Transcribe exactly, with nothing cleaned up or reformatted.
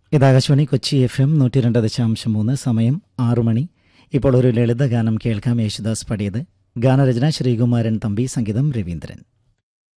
ഇത് Akashvani Kochi F M നൂറ്റി രണ്ട് ദശാംശം മൂന്ന്. സമയം ആറു മണി. ഇപ്പോൾ ഒരു ലളിതഗാനം കേൾക്കാം. യേശുദാസ് പാടിയത്. ഗാനരചന ശ്രീകുമാരൻ തമ്പി, സംഗീതം രവീന്ദ്രൻ.